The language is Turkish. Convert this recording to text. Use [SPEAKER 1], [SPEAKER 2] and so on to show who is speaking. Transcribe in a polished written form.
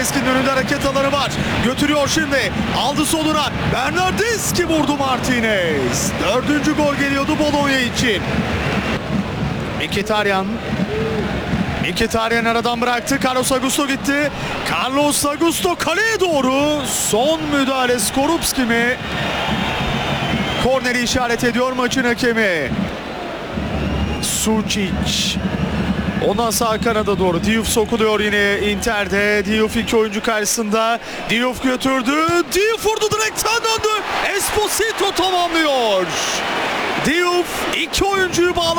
[SPEAKER 1] Bernardeschi'nin önünde hareket alanı var. Götürüyor şimdi. Aldı soluna. Bernardeschi vurdu Martinez. 4. gol geliyordu Bologna için. Mkhitaryan aradan bıraktı. Carlos Augusto gitti. Carlos Augusto kaleye doğru. Son müdahale Skorupski mi? Korneri işaret ediyor maçın hakemi. Sucic. Ondan sağ kanada doğru. Diouf sokuluyor yine Inter'de. Diouf iki oyuncu karşısında. Diouf götürdü. Diouf vurdu, direkten döndü. Esposito tamamlıyor. Diouf iki oyuncuyu bağladı.